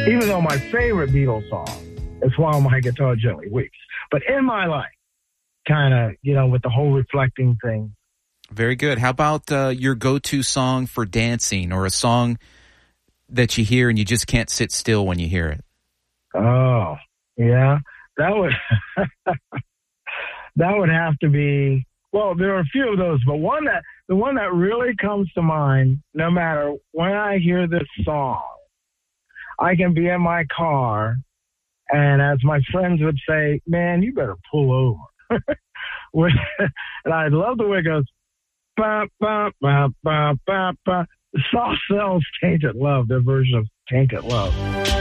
Even though my favorite Beatles song is While My Guitar Gently Weeps. But In My Life, kind of, with the whole reflecting thing. Very good. How about your go-to song for dancing, or a song that you hear and you just can't sit still when you hear it? Oh, yeah. That would that would have to be, well, there are a few of those, but the one that really comes to mind, no matter when I hear this song, I can be in my car, and as my friends would say, man, you better pull over. And I love the way it goes, ba, ba, ba, ba, ba, ba. Soft Cell's Tainted Love, their version of Tainted Love.